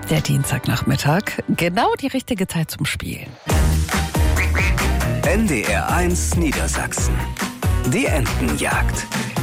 Der Dienstagnachmittag, genau die richtige Zeit zum Spielen. NDR 1 Niedersachsen. Die Entenjagd.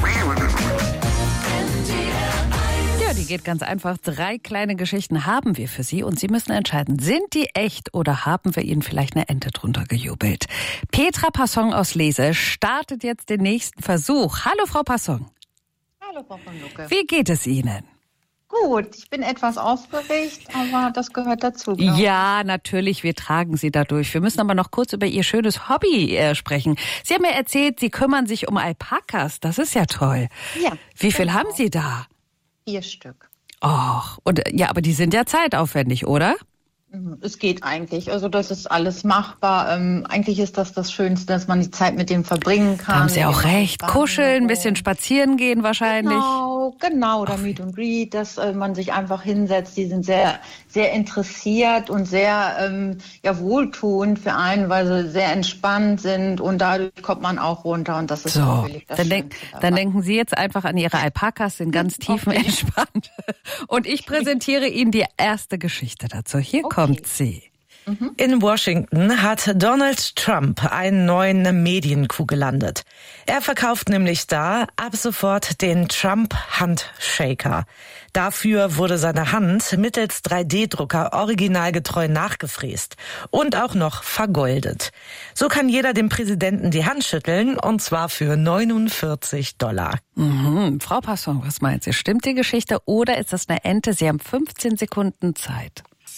Ja, die geht ganz einfach. 3 kleine Geschichten haben wir für Sie und Sie müssen entscheiden, sind die echt oder haben wir Ihnen vielleicht eine Ente drunter gejubelt? Petra Passon aus Lese startet jetzt den nächsten Versuch. Hallo, Frau Passon. Hallo, Frau von Lucke. Wie geht es Ihnen? Gut, ich bin etwas aufgeregt, aber das gehört dazu. Ja, natürlich, wir tragen Sie dadurch. Wir müssen aber noch kurz über Ihr schönes Hobby sprechen. Sie haben mir erzählt, Sie kümmern sich um Alpakas. Das ist ja toll. Ja. Wie viel genau. haben Sie da? 4 Stück. Och, und ja, aber die sind ja zeitaufwendig, oder? Es geht eigentlich. Also das ist alles machbar. Eigentlich ist das Schönste, dass man die Zeit mit dem verbringen kann. Da haben Sie auch recht. Kuscheln, ein bisschen spazieren gehen wahrscheinlich. Genau, oder Meet and Greet, dass man sich einfach hinsetzt. Die sind sehr, sehr interessiert und sehr wohltuend für einen, weil sie sehr entspannt sind und dadurch kommt man auch runter und das ist natürlich das Schönste. Dann denken Sie jetzt einfach an Ihre Alpakas, sind ganz tiefenentspannt. Und ich präsentiere Ihnen die erste Geschichte dazu. Hier kommt sie. In Washington hat Donald Trump einen neuen Mediencoup gelandet. Er verkauft nämlich da ab sofort den Trump Handshaker. Dafür wurde seine Hand mittels 3D-Drucker originalgetreu nachgefräst und auch noch vergoldet. So kann jeder dem Präsidenten die Hand schütteln und zwar für $49. Frau Passon, was meint Sie? Stimmt die Geschichte oder ist das eine Ente? Sie haben 15 Sekunden Zeit.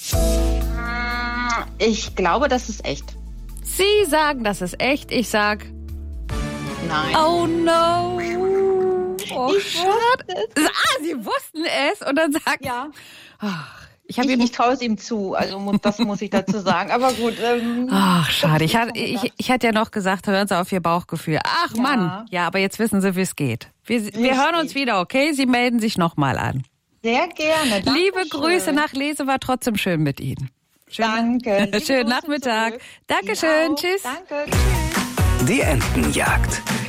Ich glaube, das ist echt. Sie sagen, das ist echt. Ich sag, Nein. oh no. Oh, Ich schade. Sie wussten es und dann sagt, Ja. ich Ich traue es ihm zu, also das muss ich dazu sagen. Aber gut. Ach, schade. Ich hatte ja noch gesagt, hören Sie auf Ihr Bauchgefühl. Ach Ja. Mann, ja, aber jetzt wissen Sie, wie es geht. Wir hören uns wieder, okay? Sie melden sich nochmal an. Sehr gerne. Dankeschön. Liebe Grüße nach Lese, war trotzdem schön mit Ihnen. Danke. Liebe Schönen Grüße Nachmittag. zurück. Dankeschön. Ihnen auch. Tschüss. Danke. Tschüss. Die Entenjagd.